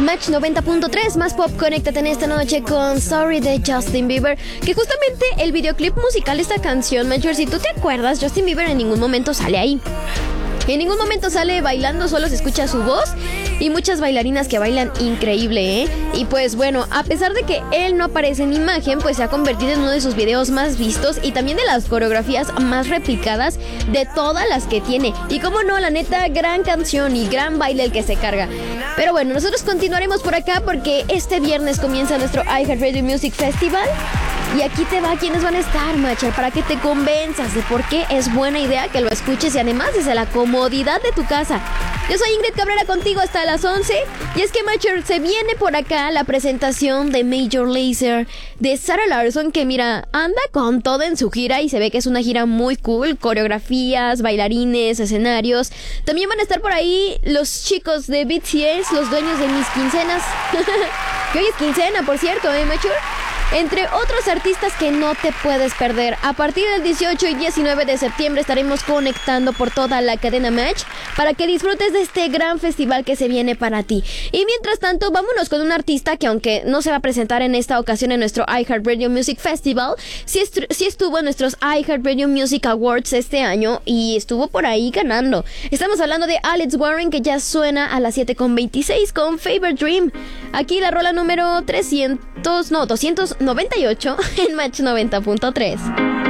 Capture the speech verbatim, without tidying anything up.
Match noventa punto tres, más pop, conéctate en esta noche con Sorry de Justin Bieber. Que justamente el videoclip musical de esta canción, Major, si tú te acuerdas, Justin Bieber en ningún momento sale ahí. En ningún momento sale bailando, solo se escucha su voz y muchas bailarinas que bailan increíble, ¿eh? Y pues bueno, a pesar de que él no aparece en imagen, pues se ha convertido en uno de sus videos más vistos y también de las coreografías más replicadas de todas las que tiene. Y como no, la neta, gran canción y gran baile el que se carga. Pero bueno, nosotros continuaremos por acá porque este viernes comienza nuestro iHeartRadio Music Festival. Y aquí te va quienes van a estar, Macher, para que te convenzas de por qué es buena idea que lo escuches y además desde la comodidad de tu casa. Yo soy Ingrid Cabrera contigo hasta las once. Y es que, Macher, se viene por acá la presentación de Major Lazer de Sarah Larsson, que mira, anda con todo en su gira y se ve que es una gira muy cool. Coreografías, bailarines, escenarios. También van a estar por ahí los chicos de B T S, los dueños de mis quincenas. Que hoy es quincena, por cierto, ¿eh, Macher? Entre otros artistas que no te puedes perder. A partir del dieciocho y diecinueve de septiembre estaremos conectando por toda la cadena Match para que disfrutes de este gran festival que se viene para ti. Y mientras tanto, vámonos con un artista que, aunque no se va a presentar en esta ocasión en nuestro iHeartRadio Music Festival, sí, est- sí estuvo en nuestros iHeartRadio Music Awards este año y estuvo por ahí ganando. Estamos hablando de Alex Warren, que ya suena a las siete con veintiséis con Favorite Dream. Aquí la rola número trescientos, no, doscientos noventa y ocho en Match noventa punto tres.